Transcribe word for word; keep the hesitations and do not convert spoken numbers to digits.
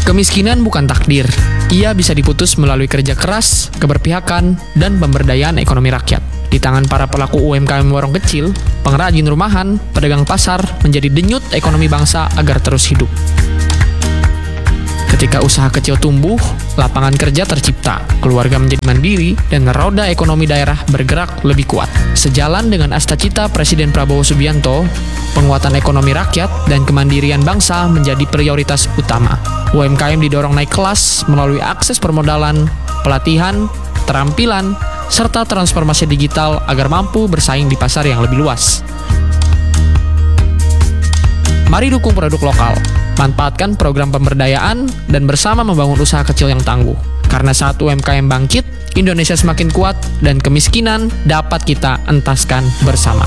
Kemiskinan bukan takdir. Ia bisa diputus melalui kerja keras, keberpihakan, dan pemberdayaan ekonomi rakyat. Di tangan para pelaku U M K M warung kecil, pengrajin rumahan, pedagang pasar menjadi denyut ekonomi bangsa agar terus hidup. Ketika usaha kecil tumbuh, lapangan kerja tercipta, keluarga menjadi mandiri, dan roda ekonomi daerah bergerak lebih kuat. Sejalan dengan asta-cita Presiden Prabowo Subianto, penguatan ekonomi rakyat dan kemandirian bangsa menjadi prioritas utama. U M K M didorong naik kelas melalui akses permodalan, pelatihan, keterampilan, serta transformasi digital agar mampu bersaing di pasar yang lebih luas. Mari dukung produk lokal, manfaatkan program pemberdayaan, dan bersama membangun usaha kecil yang tangguh. Karena saat U M K M bangkit, Indonesia semakin kuat dan kemiskinan dapat kita entaskan bersama.